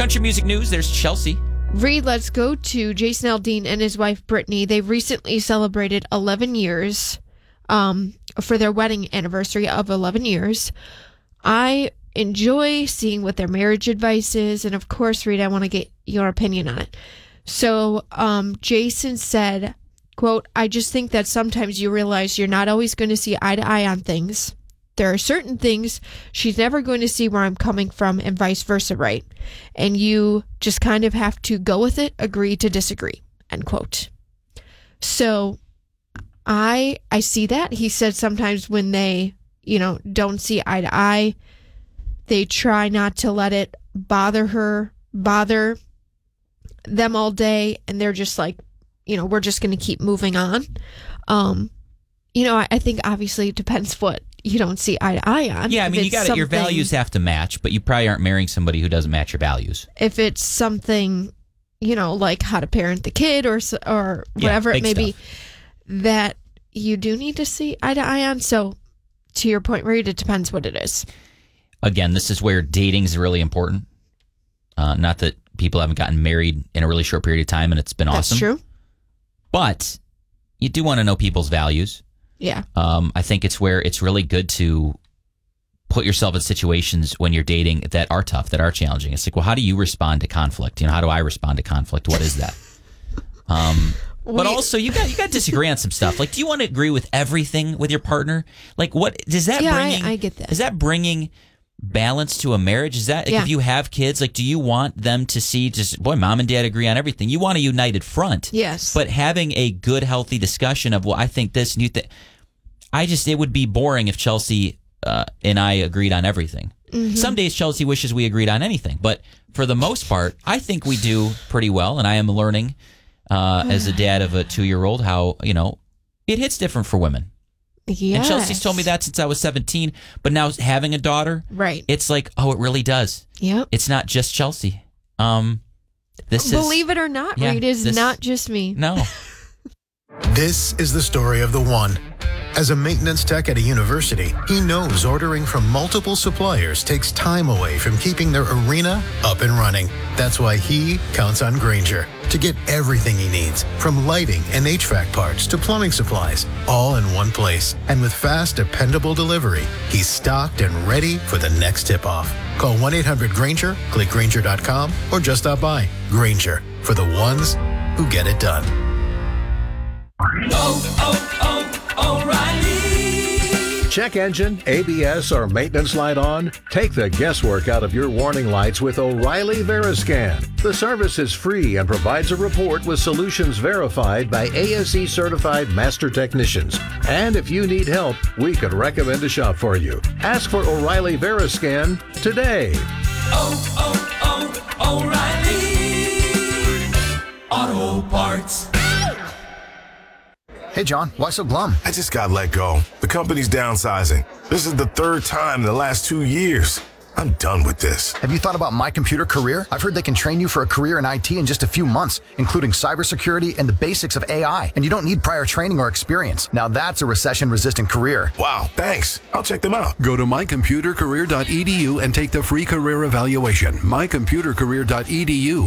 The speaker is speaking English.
country music news, there's Chelsea. Reed, let's go to Jason Aldean and his wife, Brittany. They recently celebrated 11 years for their wedding anniversary of 11 years. I enjoy seeing what their marriage advice is. And of course, Reed, I want to get your opinion on it. So Jason said, quote, I just think that sometimes you realize you're not always going to see eye to eye on things. There are certain things she's never going to see where I'm coming from and vice versa, right? And you just kind of have to go with it, agree to disagree, end quote. So I see that. He said sometimes when they, don't see eye to eye, they try not to let it bother them all day. And they're just like, we're just going to keep moving on. I think obviously it depends what you don't see eye to eye on. Yeah, I mean, your values have to match, but you probably aren't marrying somebody who doesn't match your values. If it's something, like how to parent the kid or whatever it may be, that you do need to see eye to eye on. So to your point, Reed, it depends what it is. Again, this is where dating is really important. Not that people haven't gotten married in a really short period of time and it's been awesome. That's true. But you do want to know people's values. Yeah. I think it's where it's really good to put yourself in situations when you're dating that are tough, that are challenging. It's like, well, how do you respond to conflict? How do I respond to conflict? What is that? But also, you got to disagree on some stuff. Like, do you want to agree with everything with your partner? Like, what does that bring? I get that. Is that bringing balance to a marriage? Is that if you have kids, like, do you want them to see just, boy, mom and dad agree on everything? You want a united front. Yes. But having a good, healthy discussion of, well, I think this and you think, it would be boring if Chelsea and I agreed on everything. Mm-hmm. Some days Chelsea wishes we agreed on anything, but for the most part, I think we do pretty well. And I am learning as a dad of a 2-year-old how, it hits different for women. Yes. And Chelsea's told me that since I was 17, but now having a daughter, right? It's like, oh, it really does. Yep. It's not just Chelsea. Believe it or not, Reed, is not just me. No. This is the story of the one. As a maintenance tech at a university, he knows ordering from multiple suppliers takes time away from keeping their arena up and running. That's why he counts on Grainger to get everything he needs, from lighting and HVAC parts to plumbing supplies, all in one place. And with fast, dependable delivery, he's stocked and ready for the next tip-off. Call 1-800-GRAINGER, click Grainger.com, or just stop by. Grainger, for the ones who get it done. O'Reilly. Check engine, ABS, or maintenance light on? Take the guesswork out of your warning lights with O'Reilly Veriscan. The service is free and provides a report with solutions verified by ASE certified master technicians. And if you need help, we could recommend a shop for you. Ask for O'Reilly Veriscan today. O'Reilly Auto Parts. Hey, John, why so glum? I just got let go. The company's downsizing. This is the third time in the last 2 years. I'm done with this. Have you thought about My Computer Career? I've heard they can train you for a career in IT in just a few months, including cybersecurity and the basics of AI. And you don't need prior training or experience. Now that's a recession-resistant career. Wow, thanks. I'll check them out. Go to mycomputercareer.edu and take the free career evaluation. mycomputercareer.edu.